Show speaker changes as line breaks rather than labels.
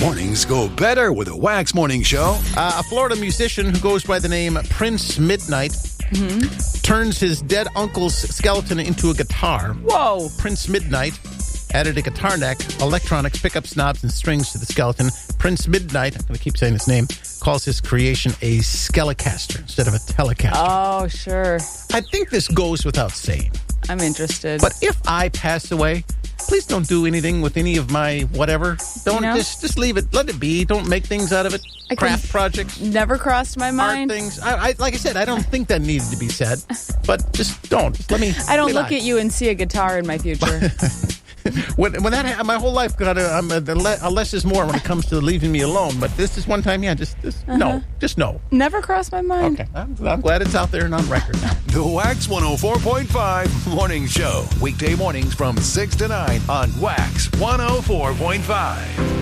Mornings go better with a Wax Morning Show.
A Florida musician who goes by the name Prince Midnight turns his dead uncle's skeleton into a guitar.
Whoa.
Prince Midnight added a guitar neck, electronics, pickup knobs, and strings to the skeleton. Prince Midnight, I'm going to keep saying his name, calls his creation a Skelecaster instead of a Telecaster.
Oh, sure.
I think this goes without saying.
I'm interested.
But if I pass away, please don't do anything with any of my whatever. Don't just leave it. Let it be. Don't make things out of it. Craft projects.
Never crossed my mind.
Art things. I like I said, I don't think that needed to be said. But just don't. Just let me.
I don't look at you and see a guitar in my future.
when that happened, my whole life I'm a less is more when it comes to leaving me alone. But this is one time, no. Just no.
Never crossed my mind.
Okay. I'm glad it's out there and on record now.
The Wax 104.5 Morning Show. Weekday mornings from 6 to 9 on Wax 104.5.